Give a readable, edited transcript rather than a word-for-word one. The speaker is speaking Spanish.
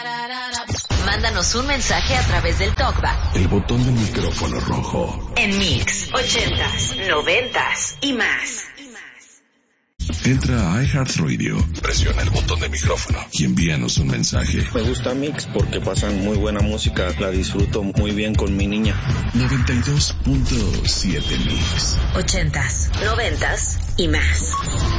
Mándanos un mensaje a través del TalkBack. El botón del micrófono rojo. En Mix 80s, 90s y más. Entra a iHeartRadio, presiona el botón de micrófono y envíanos un mensaje. Me gusta Mix porque pasan muy buena música, la disfruto muy bien con mi niña. 92.7 Mix. 80s, 90s y más.